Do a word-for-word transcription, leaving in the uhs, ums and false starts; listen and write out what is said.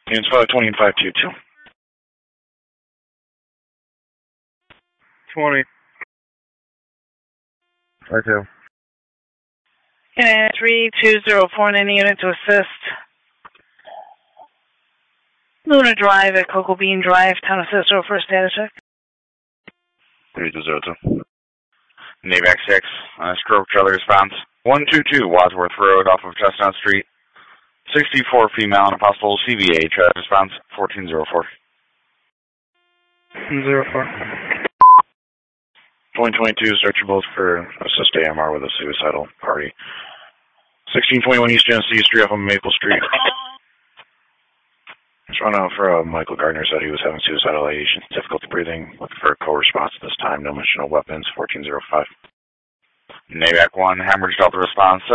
Units five twenty and five two two. twenty. five two. And three two zero four, and any unit to assist. Luna Drive at Cocoa Bean Drive, Town of Cicero for a status check. three two zero two. NAVAC six, uh, stroke trailer response. one two two Wadsworth Road off of Chestnut Street. sixty-four female and a possible C V A traffic response. fourteen zero four. Zero four. twenty twenty-two, search both for assist A M R with a suicidal party. sixteen twenty-one East Genesee Street off of Maple Street. Just run out for uh, Michael Gardner said he was having suicidal ideation, difficulty breathing, looking for a co-response at this time, no mention of weapons, fourteen zero five. NAVAC one, Hemorrhage Delta response,